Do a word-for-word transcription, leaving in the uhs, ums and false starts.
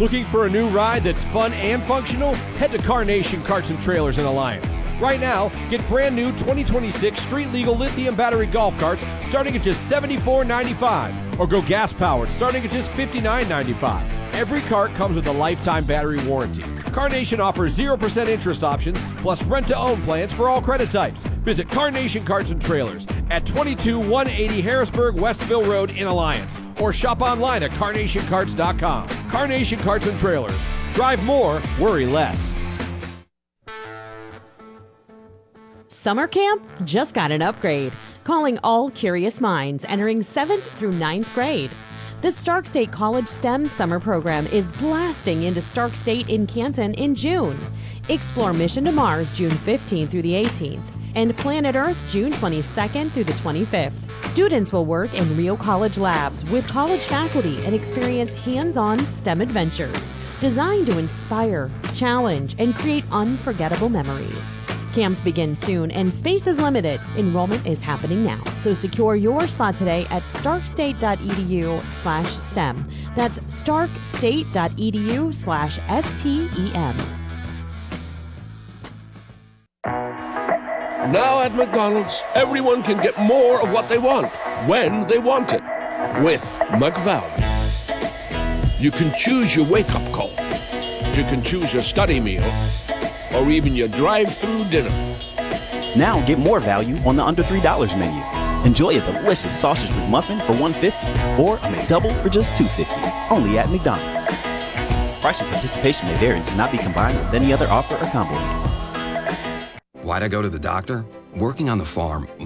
Looking for a new ride that's fun and functional? Head to Carnation Carts and Trailers in Alliance. Right now, get brand new twenty twenty-six street legal lithium battery golf carts starting at just seventy-four ninety-five, or go gas powered starting at just fifty-nine ninety-five. Every cart comes with a lifetime battery warranty. Carnation offers zero percent interest options plus rent-to-own plans for all credit types. Visit Carnation Carts and Trailers at twenty-two one eighty Harrisburg Westville Road in Alliance, or shop online at carnation carts dot com. Carnation Carts and Trailers. Drive more, worry less. Summer camp just got an upgrade, calling all curious minds entering seventh through ninth grade. The Stark State College STEM summer program is blasting into Stark State in Canton in June. Explore Mission to Mars June fifteenth through the eighteenth and Planet Earth June twenty-second through the twenty-fifth. Students will work in real college labs with college faculty and experience hands-on STEM adventures designed to inspire, challenge, and create unforgettable memories. Camps begin soon and space is limited. Enrollment is happening now, so secure your spot today at starkstate.edu slash STEM. That's starkstate.edu slash S-T-E-M. Now at McDonald's, everyone can get more of what they want, when they want it, with McValue. You can choose your wake-up call. You can choose your study meal, or even your drive-through dinner. Now get more value on the under three dollars menu. Enjoy a delicious sausage McMuffin for one dollar fifty or a McDouble for just two dollars fifty. Only at McDonald's. Price and participation may vary and cannot be combined with any other offer or combo meal. Why'd I go to the doctor? Working on the farm,